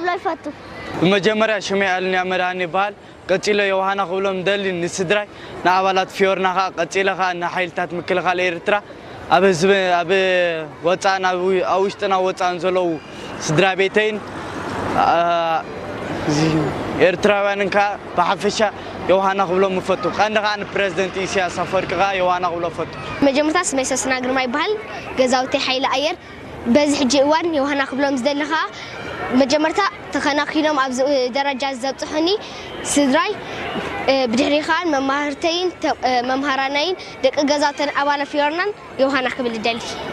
كبلو يفتو بمجمرة شمي ألني أمراني بال قتيلة يوهانا قبلهم دللي نسدراي نعبالات فيورنا خا قتيلة خا نحيلتات مكل خا لإرترا أبي وطان أوشتنا وطان زلو سدرا بيتين إرتراوانكا بحفشة يوهانا قبلهم مفتو خان بريزيدنت إسياس أفريقيا خا يوهانا قبلهم فتو مجمرة سميسا سناغر ماي بال جزاوتي حيل أير بزح جوان يوهانا قبلهم زدلخا مجمرة تخناقينهم أبز درجة زبطحني سدراي بدحري خان ممهرتين ممهرانين دك جزاتن أولا فيورنان يوهانا قبل الدلي